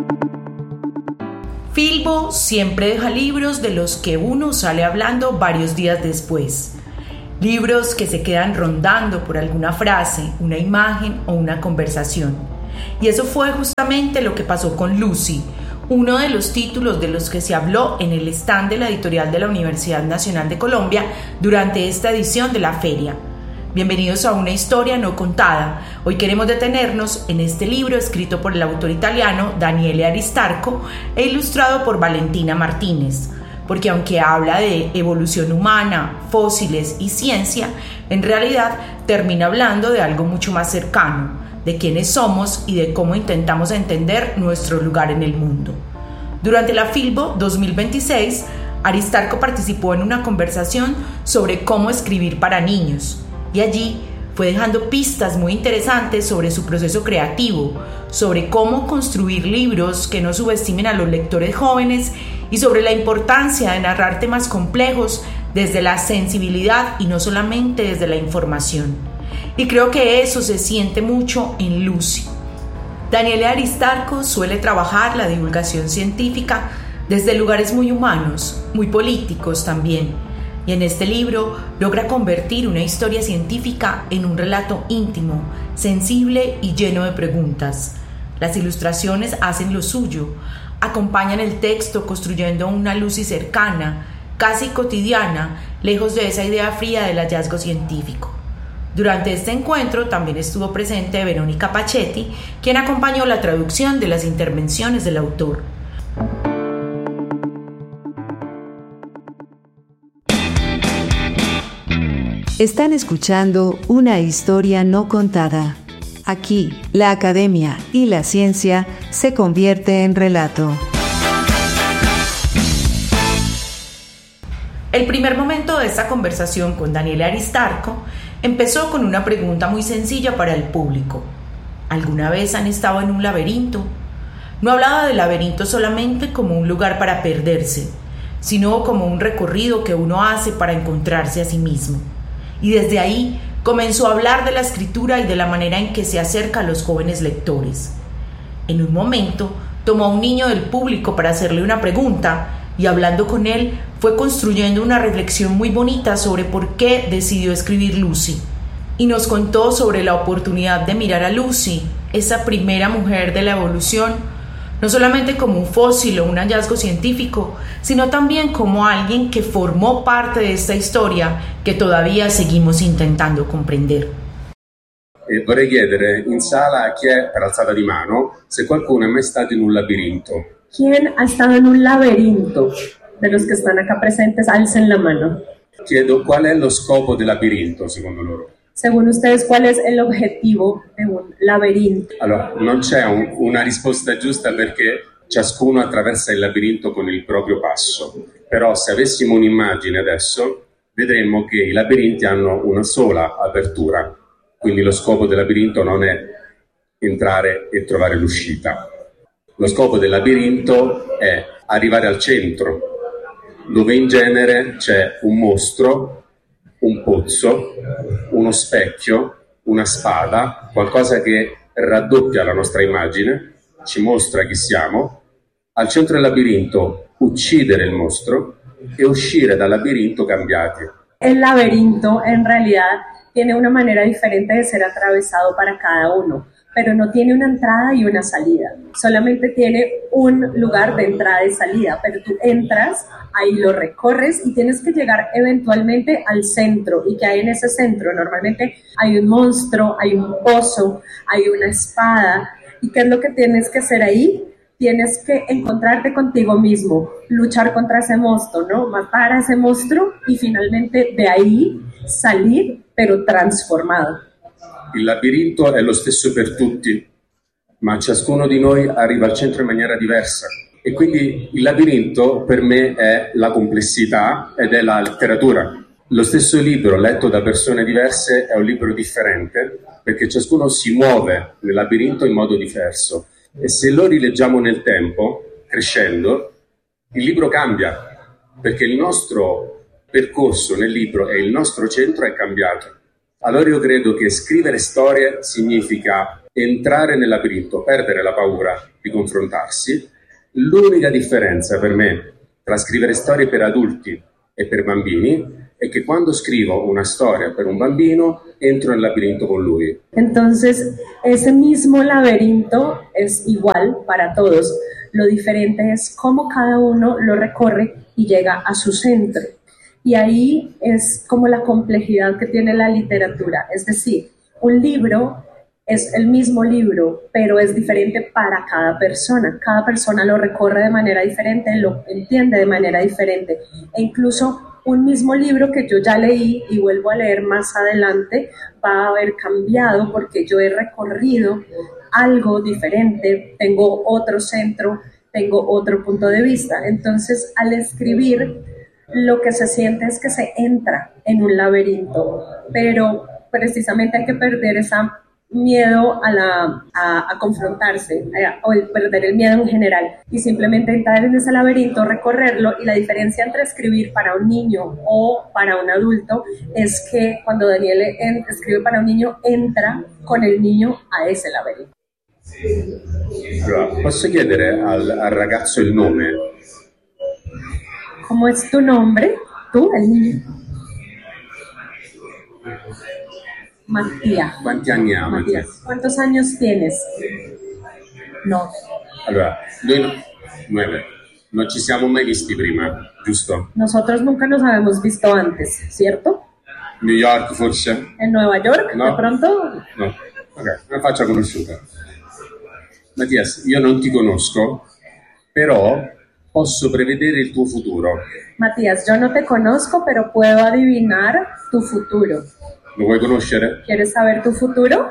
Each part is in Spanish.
Filbo siempre deja libros de los que uno sale hablando varios días después. Libros que se quedan rondando por alguna frase, una imagen o una conversación. Y eso fue justamente lo que pasó con Lucy, uno de los títulos de los que se habló en el stand de la editorial de la Universidad Nacional de Colombia durante esta edición de la feria. Bienvenidos a una historia no contada. Hoy queremos detenernos en este libro escrito por el autor italiano Daniele Aristarco e ilustrado por Valentina Martínez, porque aunque habla de evolución humana, fósiles y ciencia, en realidad termina hablando de algo mucho más cercano, de quiénes somos y de cómo intentamos entender nuestro lugar en el mundo. Durante la Filbo 2026, Aristarco participó en una conversación sobre cómo escribir para niños, y allí fue dejando pistas muy interesantes sobre su proceso creativo, sobre cómo construir libros que no subestimen a los lectores jóvenes y sobre la importancia de narrar temas complejos desde la sensibilidad y no solamente desde la información. Y creo que eso se siente mucho en Lucy. Daniele Aristarco suele trabajar la divulgación científica desde lugares muy humanos, muy políticos también. Y en este libro logra convertir una historia científica en un relato íntimo, sensible y lleno de preguntas. Las ilustraciones hacen lo suyo, acompañan el texto construyendo una Lucy cercana, casi cotidiana, lejos de esa idea fría del hallazgo científico. Durante este encuentro también estuvo presente Verónica Pachetti, quien acompañó la traducción de las intervenciones del autor. Están escuchando Una historia no contada. Aquí, la academia y la ciencia se convierte en relato. El primer momento de esta conversación con Daniele Aristarco empezó con una pregunta muy sencilla para el público. ¿Alguna vez han estado en un laberinto? No hablaba del laberinto solamente como un lugar para perderse, sino como un recorrido que uno hace para encontrarse a sí mismo. Y desde ahí comenzó a hablar de la escritura y de la manera en que se acerca a los jóvenes lectores. En un momento tomó a un niño del público para hacerle una pregunta y hablando con él fue construyendo una reflexión muy bonita sobre por qué decidió escribir Lucy. Y nos contó sobre la oportunidad de mirar a Lucy, esa primera mujer de la evolución, no solamente como un fósil o un hallazgo científico, sino también como alguien que formó parte de esta historia que todavía seguimos intentando comprender. Vorrei chiedere in sala a chi è per alzata di mano se qualcuno è mai stato in un labirinto. ¿Quién ha estado en un laberinto? De los que están acá presentes, alcen la mano. Chiedo qual è lo scopo del labirinto secondo loro. Según ustedes, ¿cuál es el objetivo de un laberinto? Allora, non c'è una risposta giusta perché ciascuno attraversa il labirinto con il proprio passo. Però se avessimo un'immagine adesso, vedremmo che i labirinti hanno una sola apertura. Quindi lo scopo del labirinto non è entrare e trovare l'uscita. Lo scopo del labirinto è arrivare al centro, dove in genere c'è un mostro, un pozzo, uno specchio, una spada, qualcosa che raddoppia la nostra immagine, ci mostra chi siamo, al centro del labirinto uccidere il mostro e uscire dal labirinto cambiati. El laberinto en realidad tiene una manera diferente de ser atravesado para cada uno, pero no tiene una entrada y una salida, solamente tiene un lugar de entrada y salida, pero tú entras, ahí lo recorres y tienes que llegar eventualmente al centro. ¿Y qué hay en ese centro? Normalmente hay un monstruo, hay un pozo, hay una espada. ¿Y qué es lo que tienes que hacer ahí? Tienes que encontrarte contigo mismo, luchar contra ese monstruo, ¿no? Matar a ese monstruo y finalmente de ahí salir, pero transformado. Il labirinto è lo stesso per tutti, ma ciascuno di noi arriva al centro in maniera diversa. E quindi il labirinto per me è la complessità ed è la letteratura. Lo stesso libro letto da persone diverse è un libro differente perché ciascuno si muove nel labirinto in modo diverso. E se lo rileggiamo nel tempo, crescendo, il libro cambia perché il nostro percorso nel libro e il nostro centro è cambiato. Allora io credo che scrivere storie significa entrare nel labirinto, perdere la paura di confrontarsi. L'unica differenza per me tra scrivere storie per adulti e per bambini è que cuando escribo una storia per un bambino, entro en el laberinto con lui. Entonces, ese mismo laberinto es igual para todos. Lo diferente es cómo cada uno lo recorre y llega a su centro. Y ahí es como la complejidad que tiene la literatura. Es decir, un libro es el mismo libro, pero es diferente para cada persona. Cada persona lo recorre de manera diferente, lo entiende de manera diferente. E incluso un mismo libro que yo ya leí y vuelvo a leer más adelante va a haber cambiado porque yo he recorrido algo diferente, tengo otro centro, tengo otro punto de vista. Entonces, al escribir, lo que se siente es que se entra en un laberinto, pero precisamente hay que perder ese miedo a confrontarse, o perder el miedo en general y simplemente entrar en ese laberinto, recorrerlo. Y la diferencia entre escribir para un niño o para un adulto es que cuando Daniele escribe para un niño, entra con el niño a ese laberinto. Allora, posso chiedere al ragazzo il nome? ¿Cómo es tu nombre? ¿Tú, el niño? Mattia. Quanti anni ha Mattia? ¿Cuántos años tienes? No. Allora, noi 9. Non ci siamo mai visti prima, giusto? Nosotros nunca nos habíamos visto antes, ¿cierto? New York forse? ¿En Nueva York? No. ¿De pronto? No. Ok, una faccia conosciuta. Mattias, io non ti conosco, però posso prevedere il tuo futuro. Matías, yo no te conozco, pero puedo adivinar tu futuro. Lo vuoi conoscere? ¿Quieres saber tu futuro?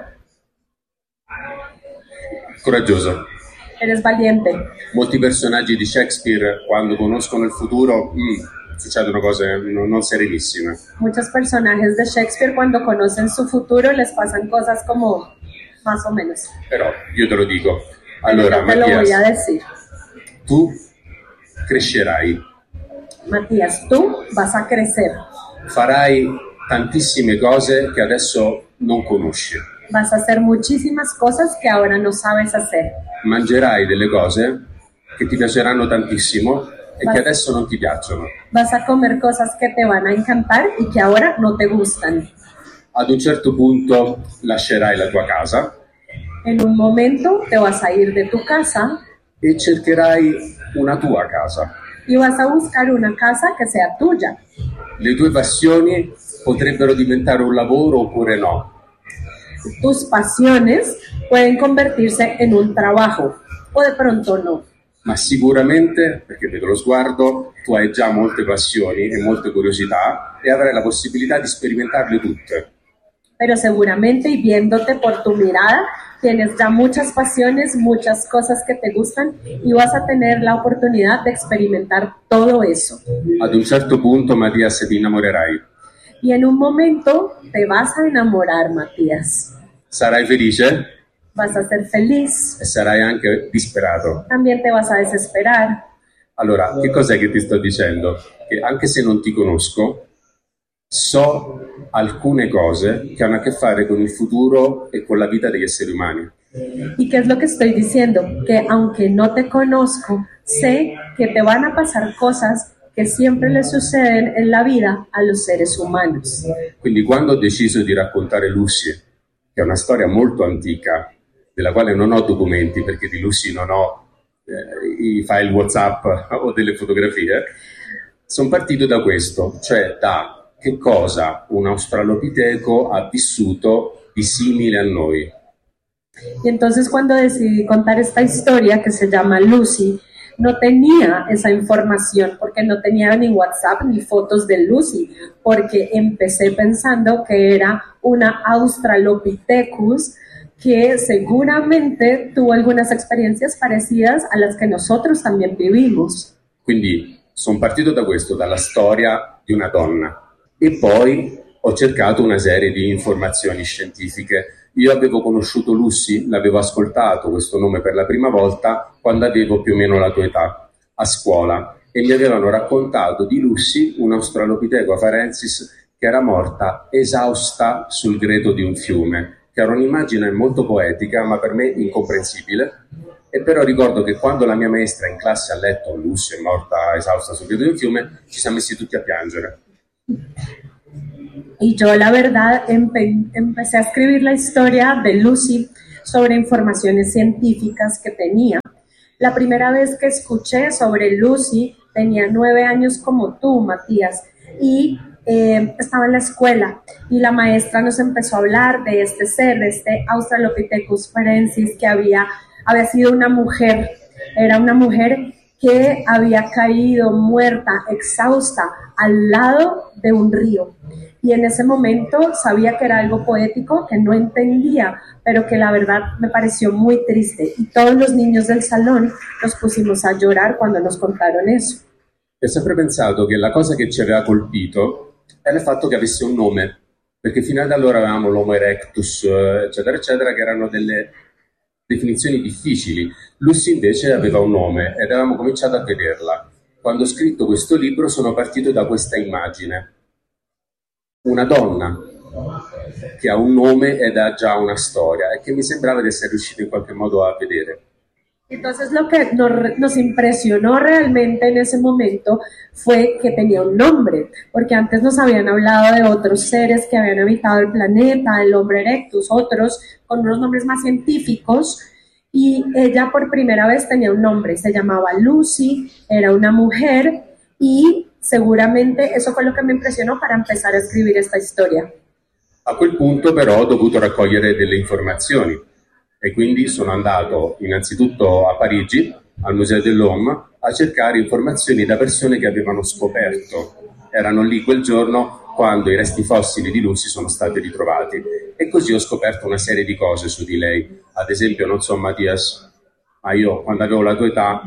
Coraggioso. Eres valiente. Molti personaggi di Shakespeare, quando conoscono il futuro, succedono cose non serenissime. Muchos personajes de Shakespeare, cuando conocen su futuro, les pasan cosas como más o menos. Però io te lo dico. Pero Allora, yo te lo voy a Mattias, decir. tu crescerai, Matías, tú vas a crecer. farai tantissime cose che adesso non conosci. Vas a hacer muchísimas cosas que ahora no sabes hacer. Mangerai delle cose che ti piaceranno tantissimo e che adesso non ti piacciono. Vas a comer cosas que te van a encantar y que ahora no te gustan. Ad un certo punto lascerai la tua casa En un momento te vas a ir de tu casa e cercherai una tua casa. y vas a buscar una casa que sea tuya. Le tue passioni potrebbero diventare un lavoro oppure no. Tus pasiones pueden convertirse en un trabajo o de pronto no. Ma sicuramente, perché vedo lo sguardo, tu hai già molte passioni e molte curiosità e avrai la possibilità di sperimentarle tutte. Pero seguramente, y viéndote por tu mirada, tienes ya muchas pasiones, muchas cosas que te gustan y vas a tener la oportunidad de experimentar todo eso. Ad un certo punto, Mattias, ti innamorerai. Y en un momento te vas a enamorar, Matías. Sarai felice Vas a ser feliz. e sarai anche disperato. También te vas a desesperar. Allora, che cos'è che ti sto dicendo? Che anche se non ti conosco, so alcune cose che hanno a che fare con il futuro e con la vita degli esseri umani. ¿Y qué es lo que estoy diciendo? Que aunque no te conozco, sé que te van a pasar cosas que siempre le suceden en la vida a los seres humanos. Quindi quando ho deciso di raccontare Lucy, che è una storia molto antica, della quale non ho documenti perché di Lucy non ho i file WhatsApp o delle fotografie, sono partito da questo, cioè da che cosa un australopiteco ha vissuto di simile a noi. Y entonces cuando decidí contar esta historia que se llama Lucy, no tenía esa información porque no tenía ni WhatsApp ni fotos de Lucy, porque empecé pensando que era una Australopithecus que seguramente tuvo algunas experiencias parecidas a las que nosotros también vivimos. Quindi sono partito da questo, dalla storia di una donna, e poi ho cercato una serie di informazioni scientifiche. Io avevo conosciuto Lucy, l'avevo ascoltato questo nome per la prima volta quando avevo più o meno la tua età, a scuola, e mi avevano raccontato di Lucy, un Australopithecus afarensis che era morta esausta sul greto di un fiume, che era un'immagine molto poetica, ma per me incomprensibile. E però ricordo che quando la mia maestra in classe ha letto Lucy è morta esausta sul greto di un fiume, ci siamo messi tutti a piangere. Y yo, la verdad, empecé a escribir la historia de Lucy sobre informaciones científicas que tenía. La primera vez que escuché sobre Lucy tenía 9 años como tú, Matías, y estaba en la escuela y la maestra nos empezó a hablar de este ser, de este Australopithecus ferensis, que había sido una mujer, era una mujer que había caído muerta, exhausta, al lado de un río. Y en ese momento sabía que era algo poético, que no entendía, pero que la verdad me pareció muy triste. Y todos los niños del salón nos pusimos a llorar cuando nos contaron eso. Ho sempre pensato che la cosa che ci aveva colpito era il fatto che avesse un nome, perché fino ad allora avevamo l'Homo erectus, eccetera, eccetera, che erano delle definizioni difficili. Lucy invece aveva un nome ed avevamo cominciato a vederla. Quando ho scritto questo libro sono partito da questa immagine. Una donna che ha un nome ed ha già una storia e che mi sembrava di essere riuscito in qualche modo a vedere. Entonces lo que nos impresionó realmente en ese momento fue que tenía un nombre, porque antes nos habían hablado de otros seres que habían habitado el planeta, el Homo erectus, otros con unos nombres más científicos, y ella por primera vez tenía un nombre, se llamaba Lucy, era una mujer, y seguramente eso fue lo que me impresionó para empezar a escribir esta storia. A quel punto però ho dovuto raccogliere delle informazioni e quindi sono andato innanzitutto a Parigi, al Museo dell'Homme, a cercare informazioni da persone che avevano scoperto. Erano lì quel giorno quando i resti fossili di Lucy sono stati ritrovati e così ho scoperto una serie di cose su di lei. Ad esempio, non so Mattias, ma io quando avevo la tua età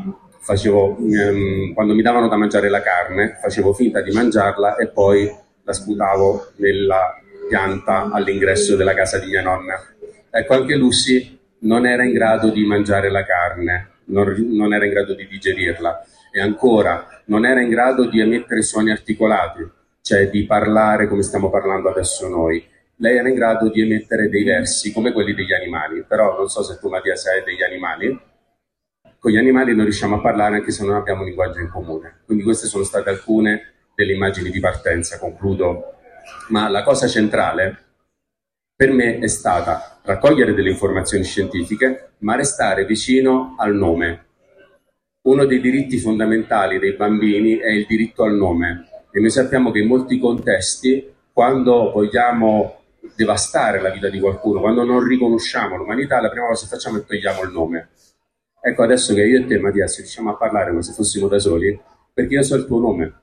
quando mi davano da mangiare la carne facevo finta di mangiarla e poi la sputavo nella pianta all'ingresso della casa di mia nonna. Ecco, anche Lucy non era in grado di mangiare la carne, non era in grado di digerirla e ancora non era in grado di emettere suoni articolati, cioè di parlare come stiamo parlando adesso noi. Lei era in grado di emettere dei versi come quelli degli animali, però non so se tu Mattia sai degli animali. Con gli animali non riusciamo a parlare anche se non abbiamo un linguaggio in comune. Quindi queste sono state alcune delle immagini di partenza, concludo. Ma la cosa centrale per me è stata raccogliere delle informazioni scientifiche, ma restare vicino al nome. Uno dei diritti fondamentali dei bambini è il diritto al nome. E noi sappiamo che in molti contesti, quando vogliamo devastare la vita di qualcuno, quando non riconosciamo l'umanità, la prima cosa che facciamo è togliamo il nome. Ecco, adesso che io e te, Mattias, riusciamo a parlare come se fossimo da soli, perché io so il tuo nome.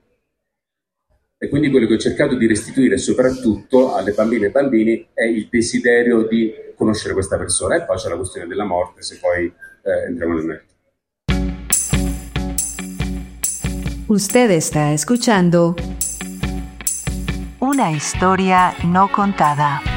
E quindi quello che ho cercato di restituire soprattutto alle bambine e bambini è il desiderio di conoscere questa persona. E poi c'è la questione della morte, se poi entriamo nel merito. Usted está escuchando Una historia no contada.